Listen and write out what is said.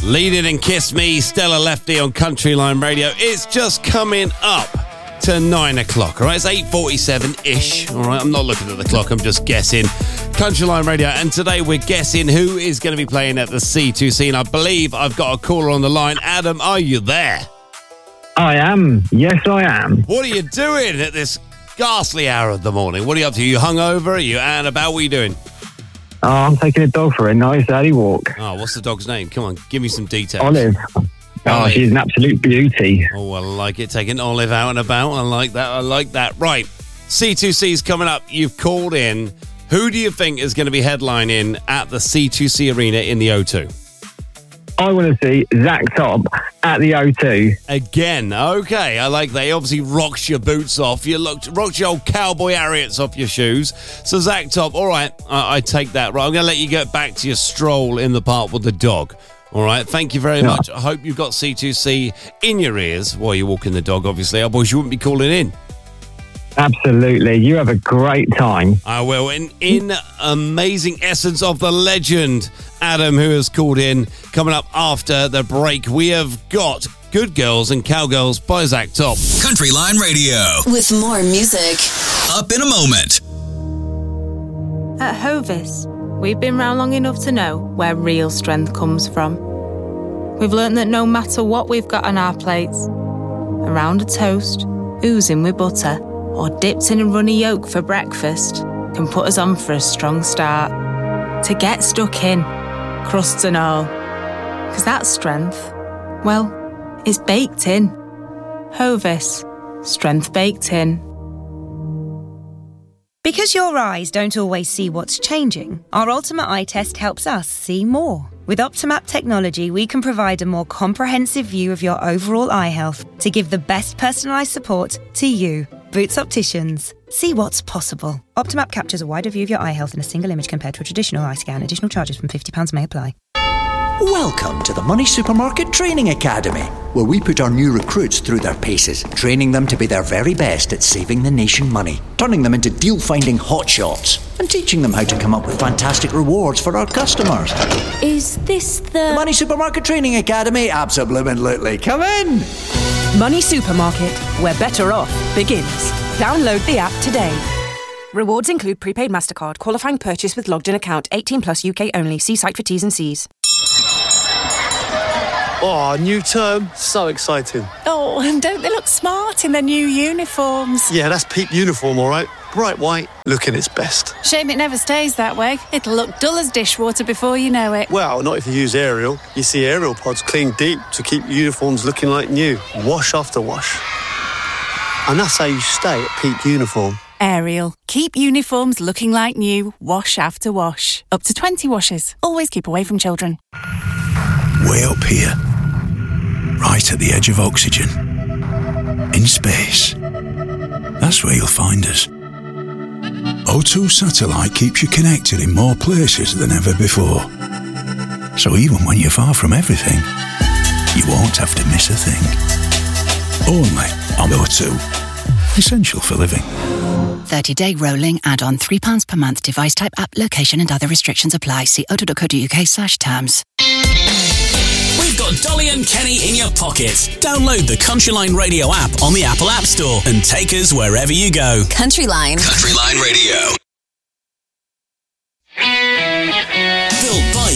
Lead In and Kiss Me, Stella Lefty on Country Line Radio. It's just coming up to 9 o'clock, all right? It's 8:47-ish, all right? I'm not looking at the clock, I'm just guessing. Country Line Radio, and today we're guessing who is going to be playing at the C2C, and I believe I've got a caller on the line. Adam, are you there? I am. Yes, I am. What are you doing at this ghastly hour of the morning? What are you up to? Are you hungover? Are you out and about? What are you doing? Oh, I'm taking a dog for a nice early walk. Oh, what's the dog's name? Come on, give me some details. Olive. Oh, she's an absolute beauty. Oh, I like it. Taking Olive out and about. I like that. Right. C2C's coming up. You've called in. Who do you think is going to be headlining at the C2C Arena in the O2? I want to see Zach Top at the O2. Again. Okay, I like that. He obviously rocks your boots off. You rocked your old cowboy Ariats off your shoes. So Zach Top, all right, I take that. Right, I'm going to let you get back to your stroll in the park with the dog. All right, thank you very much. I hope you've got C2C in your ears while you're walking the dog, obviously. Otherwise, you wouldn't be calling in. Absolutely. You have a great time. I will. In amazing essence of the legend, Adam, who has called in, coming up after the break, we have got Good Girls and Cowgirls by Zach Top. Country Line Radio. With more music. Up in a moment. At Hovis, we've been round long enough to know where real strength comes from. We've learnt that no matter what we've got on our plates, around a toast, oozing with butter, or dipped in a runny yolk for breakfast, can put us on for a strong start. To get stuck in, crusts and all. Because that strength, well, it's baked in. Hovis, strength baked in. Because your eyes don't always see what's changing, our Ultimate Eye Test helps us see more. With Optimap technology, we can provide a more comprehensive view of your overall eye health to give the best personalised support to you. Boots Opticians. See what's possible. Optimap captures a wider view of your eye health in a single image compared to a traditional eye scan. Additional charges from £50 may apply. Welcome to the Money Supermarket Training Academy, where we put our new recruits through their paces, training them to be their very best at saving the nation money, turning them into deal-finding hotshots, and teaching them how to come up with fantastic rewards for our customers. Is this the Money Supermarket Training Academy? Absolutely. Come in! Money Supermarket, where better off begins. Download the app today. Rewards include prepaid MasterCard, qualifying purchase with logged-in account, 18 plus UK only. See site for T's and C's. Oh, new term. So exciting. Oh, and don't they look smart in their new uniforms? Yeah, that's peak uniform, all right. Bright white, looking its best. Shame it never stays that way. It'll look dull as dishwater before you know it. Well, not if you use Ariel. You see Ariel pods clean deep to keep uniforms looking like new. Wash after wash. And that's how you stay at peak uniform. Ariel. Keep uniforms looking like new, wash after wash. Up to 20 washes. Always keep away from children. Way up here. Right at the edge of oxygen. In space. That's where you'll find us. O2 Satellite keeps you connected in more places than ever before. So even when you're far from everything, you won't have to miss a thing. Only on O2. Essential for living. 30-day rolling add-on £3 per month. Device type, app, location and other restrictions apply. See o2.co.uk/terms. We've got Dolly and Kenny in your pocket. Download the Country Line Radio app on the Apple App Store and take us wherever you go. Country Line. Country Line Radio.